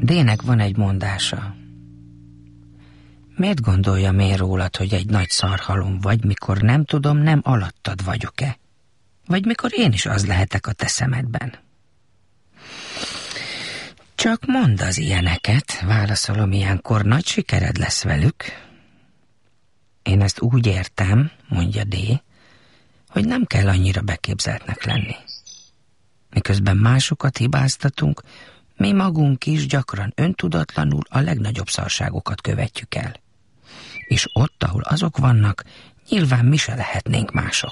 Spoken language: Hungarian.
D-nek van egy mondása. Miért gondoljam én rólad, hogy egy nagy szarhalom vagy, mikor nem tudom, nem alattad vagyok-e? Vagy mikor én is az lehetek a te szemedben? Csak mondd az ilyeneket, válaszolom ilyenkor, nagy sikered lesz velük. Én ezt úgy értem, mondja D, hogy nem kell annyira beképzeltnek lenni. Miközben másokat hibáztatunk, mi magunk is gyakran öntudatlanul a legnagyobb szarságokat követjük el. És ott, ahol azok vannak, nyilván mi se lehetnénk mások.